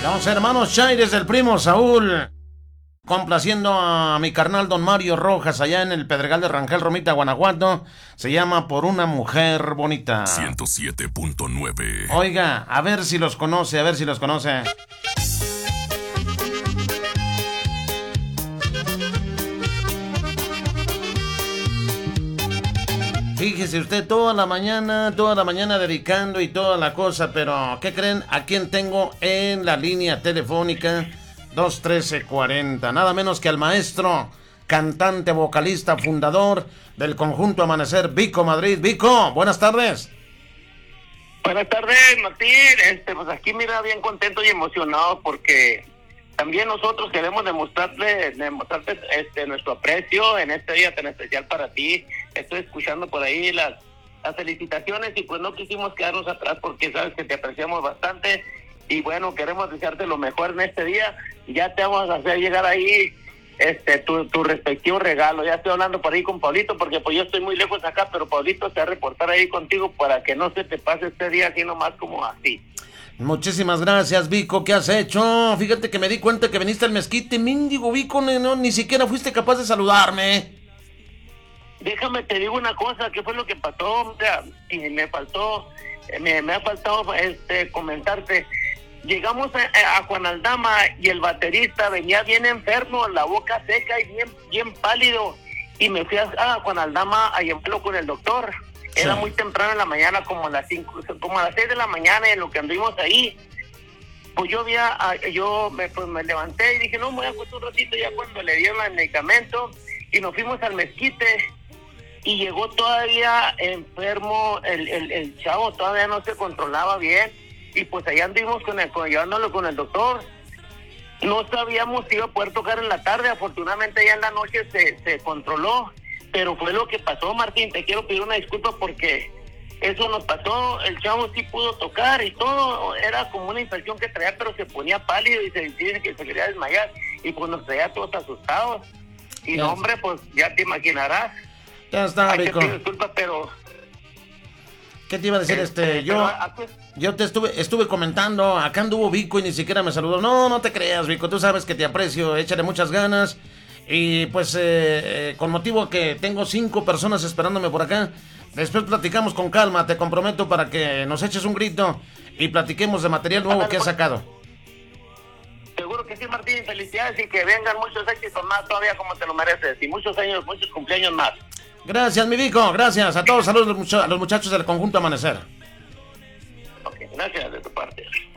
Los hermanos Chaires del primo Saúl, complaciendo a mi carnal don Mario Rojas allá en el Pedregal de Rangel, Romita, Guanajuato. Se llama Por una mujer bonita. 107.9. Oiga, a ver si los conoce, a ver si los conoce. Fíjese usted, toda la mañana dedicando y toda la cosa, pero ¿qué creen? ¿A quién tengo en la línea telefónica? 213-40, nada menos que al maestro, cantante, vocalista, fundador del conjunto Amanecer, Vico Madrid. Vico, buenas tardes. Buenas tardes, Martín. Pues aquí mira, bien contento y emocionado porque también nosotros queremos demostrarte nuestro aprecio en este día tan especial para ti. Estoy escuchando por ahí las felicitaciones y pues no quisimos quedarnos atrás porque sabes que te apreciamos bastante y bueno, queremos desearte lo mejor en este día. Ya te vamos a hacer llegar ahí tu respectivo regalo. Ya estoy hablando por ahí con Pablito porque pues yo estoy muy lejos acá, pero Pablito se va a reportar ahí contigo para que no se te pase este día así nomás como así. Muchísimas gracias, Vico. ¿Qué has hecho? Fíjate que me di cuenta que viniste al mezquite, mendigo Vico, no, ni siquiera fuiste capaz de saludarme. Déjame te digo una cosa, ¿qué fue lo que pasó? O sea, y me ha faltado comentarte. Llegamos a Juan Aldama y el baterista venía bien enfermo, la boca seca y bien pálido. Y me fui a Juan Aldama a llevarlo con el doctor. Sí. Era muy temprano en la mañana, como a las 6 de la mañana, en lo que anduvimos ahí. Pues me levanté y dije, no, me voy a acostar un ratito ya cuando le dieron el medicamento. Y nos fuimos al mezquite. Y llegó todavía enfermo, el chavo todavía no se controlaba bien. Y pues allá anduvimos llevándolo con el doctor. No sabíamos si iba a poder tocar en la tarde. Afortunadamente ya en la noche se controló. Pero fue lo que pasó, Martín. Te quiero pedir una disculpa porque eso nos pasó. El chavo sí pudo tocar y todo. Era como una infección que traía, pero se ponía pálido y se dice que se quería desmayar. Y pues nos traía todos asustados. Y no, hombre, pues ya te imaginarás. Ya está, Vico. Te pido disculpas, pero... ¿Qué te iba a decir? Yo te estuve comentando, acá anduvo Vico y ni siquiera me saludó. No te creas, Vico, tú sabes que te aprecio, échale muchas ganas. Y pues con motivo que tengo 5 personas esperándome por acá, después platicamos con calma, te comprometo para que nos eches un grito y platiquemos de material nuevo que has sacado. Seguro que sí, Martín, felicidades y que vengan muchos éxitos más todavía como te lo mereces y muchos años, muchos cumpleaños más. Gracias, mi Vico, gracias a todos, saludos a los muchachos del conjunto Amanecer. Ok, gracias de tu parte.